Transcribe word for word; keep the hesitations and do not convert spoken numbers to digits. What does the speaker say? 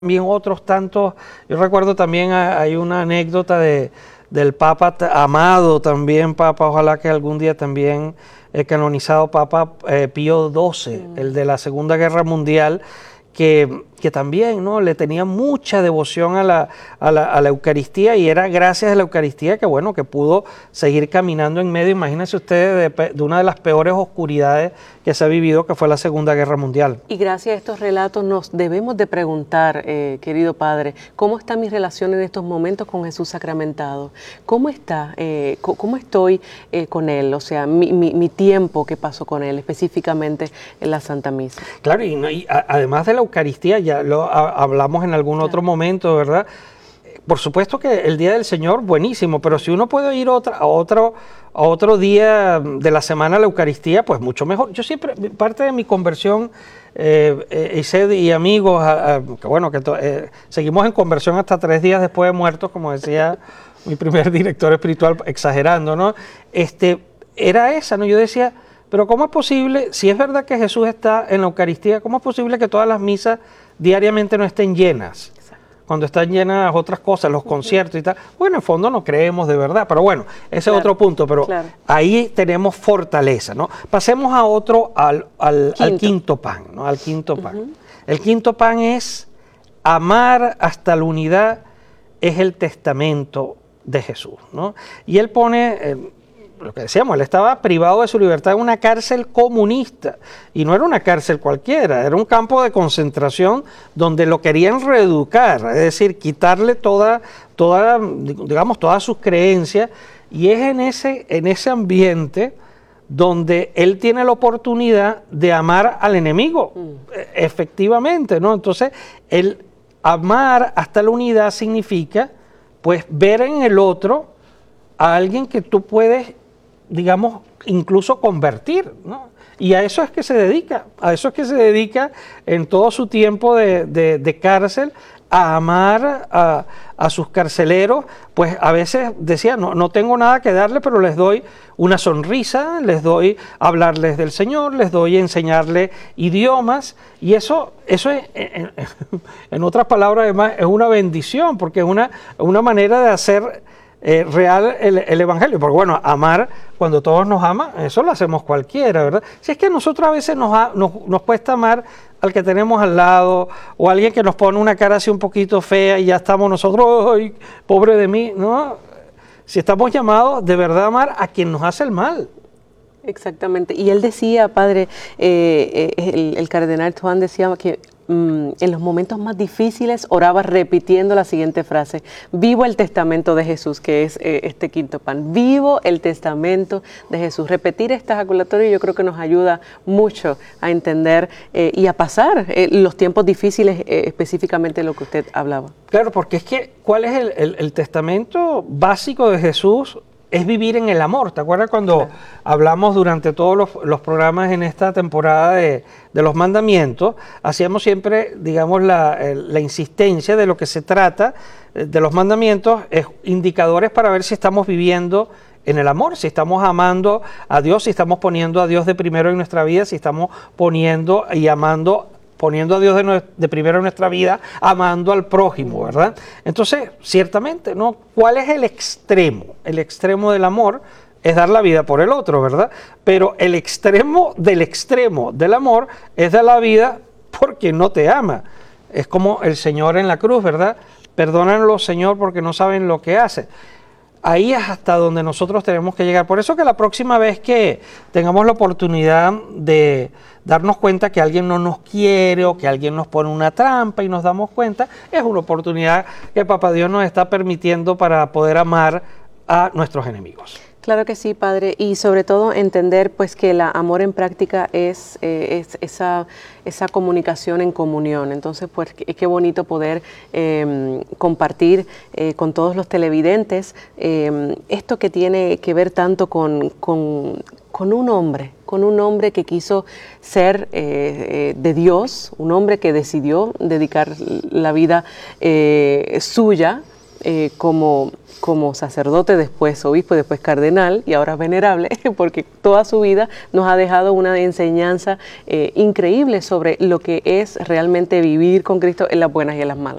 También otros tantos, yo recuerdo también hay una anécdota de, del Papa Amado, también Papa, ojalá que algún día también el canonizado Papa eh, Pío doce, mm. el de la Segunda Guerra Mundial, que, que también ¿no? le tenía mucha devoción a la, a, la, a la Eucaristía, y era gracias a la Eucaristía que bueno que pudo seguir caminando en medio, imagínense ustedes, de, de una de las peores oscuridades que se ha vivido, que fue la Segunda Guerra Mundial. Y gracias a estos relatos nos debemos de preguntar, eh, querido Padre, ¿cómo está mi relación en estos momentos con Jesús sacramentado? ¿Cómo está? Eh, ¿Cómo estoy eh, con Él? O sea, mi, mi, mi tiempo que paso con Él, específicamente en la Santa Misa. Claro, y, y a, además de la Eucaristía, ya lo a, hablamos en algún claro. otro momento, ¿verdad? Por supuesto que el Día del Señor, buenísimo, pero si uno puede ir otra, a, otro, a otro día de la semana a la Eucaristía, pues mucho mejor. Yo siempre, parte de mi conversión, eh, eh, Ised y amigos, a, a, que bueno, que to, eh, seguimos en conversión hasta tres días después de muertos, como decía mi primer director espiritual, exagerando, ¿no? Este, era esa, ¿no? Yo decía, pero ¿cómo es posible, si es verdad que Jesús está en la Eucaristía, cómo es posible que todas las misas diariamente no estén llenas? Cuando están llenas otras cosas, los conciertos y tal. Bueno, en fondo no creemos de verdad, pero bueno, ese claro, es otro punto, pero claro. ahí tenemos fortaleza, ¿no? Pasemos a otro, al, al, quinto. al quinto pan, ¿no? Al quinto pan. Uh-huh. El quinto pan es amar hasta la unidad, es el testamento de Jesús, ¿no? Y él pone... Eh, lo que decíamos, él estaba privado de su libertad en una cárcel comunista, y no era una cárcel cualquiera, era un campo de concentración donde lo querían reeducar, es decir, quitarle toda, toda, digamos, todas sus creencias, y es en ese, en ese ambiente donde él tiene la oportunidad de amar al enemigo, mm. efectivamente, ¿no? Entonces, el amar hasta la unidad significa, pues, ver en el otro a alguien que tú puedes, digamos, incluso convertir, ¿no? Y a eso es que se dedica, a eso es que se dedica en todo su tiempo de, de, de cárcel, a amar a, a sus carceleros. Pues a veces decía, no, no tengo nada que darle, pero les doy una sonrisa, les doy hablarles del Señor, les doy enseñarles idiomas, y eso, eso es, en, en otras palabras, además, es una bendición, porque es una, una manera de hacer Eh, real el, el Evangelio, porque bueno, amar, cuando todos nos aman, eso lo hacemos cualquiera, ¿verdad? Si es que a nosotros a veces nos, ha, nos, nos cuesta amar al que tenemos al lado, o a alguien que nos pone una cara así un poquito fea y ya estamos nosotros, ¡ay, pobre de mí! ¿No? Si estamos llamados de verdad a amar a quien nos hace el mal. Exactamente, y él decía, Padre, eh, eh, el, el cardenal Juan decía que mm, en los momentos más difíciles oraba repitiendo la siguiente frase: vivo el testamento de Jesús, que es eh, este quinto pan, vivo el testamento de Jesús. Repetir esta ejaculatoria yo creo que nos ayuda mucho a entender eh, y a pasar eh, los tiempos difíciles, eh, específicamente lo que usted hablaba. Claro, porque es que, ¿cuál es el, el, el testamento básico de Jesús? Es vivir en el amor. ¿Te acuerdas cuando claro. hablamos durante todos los, los programas en esta temporada de, de los mandamientos? Hacíamos siempre, digamos, la, la insistencia de lo que se trata de los mandamientos, es indicadores para ver si estamos viviendo en el amor, si estamos amando a Dios, si estamos poniendo a Dios de primero en nuestra vida, si estamos poniendo y amando poniendo a Dios de, de primero en nuestra vida, amando al prójimo, ¿verdad? Entonces, ciertamente, ¿no? ¿Cuál es el extremo? El extremo del amor es dar la vida por el otro, ¿verdad? Pero el extremo del extremo del amor es dar la vida por quien no te ama. Es como el Señor en la cruz, ¿verdad? Perdónenlo, Señor, porque no saben lo que hacen. Ahí es hasta donde nosotros tenemos que llegar. Por eso que la próxima vez que tengamos la oportunidad de darnos cuenta que alguien no nos quiere o que alguien nos pone una trampa y nos damos cuenta, es una oportunidad que Papá Dios nos está permitiendo para poder amar a nuestros enemigos. Claro que sí, Padre, y sobre todo entender pues que el amor en práctica es, eh, es esa, esa comunicación en comunión. Entonces, pues qué, qué bonito poder eh, compartir eh, con todos los televidentes eh, esto que tiene que ver tanto con, con, con un hombre, con un hombre que quiso ser eh, eh, de Dios, un hombre que decidió dedicar la vida eh, suya eh, como, como sacerdote, después obispo, después cardenal y ahora venerable, porque toda su vida nos ha dejado una enseñanza eh, increíble sobre lo que es realmente vivir con Cristo en las buenas y en las malas.